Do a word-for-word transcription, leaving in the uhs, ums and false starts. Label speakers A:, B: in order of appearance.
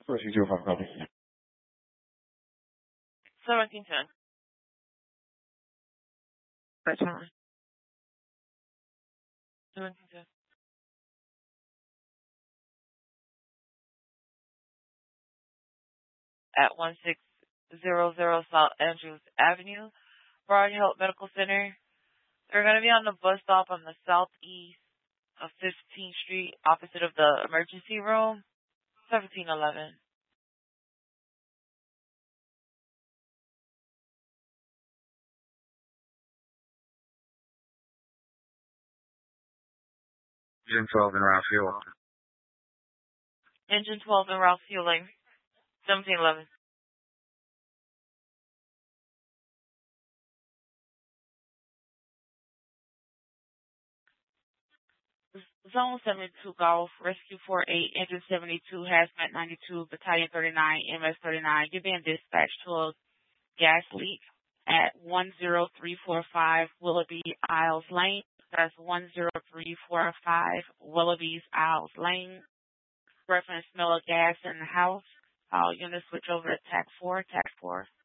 A: First, you do have a copy.
B: seventeen ten.
C: What time?
B: seventeen ten. At one six zero zero South Andrews Avenue, Broad Hill Medical Center. They're going to be on the bus stop on the southeast of fifteenth Street, opposite of the emergency room, seventeen eleven.
A: Engine twelve and route fuel.
B: Engine twelve and route fueling, seventeen eleven. Zone seventy-two Golf, Rescue four eight, Engine seventy-two, Hazmat ninety-two, Battalion thirty-nine, M S thirty-nine. You're being dispatched to a gas leak at one zero three four five Willoughby Isles Lane. That's one zero three four five Willoughby's Isles Lane. Reference smell of gas in the house. All units switch over to T A C four. T A C four.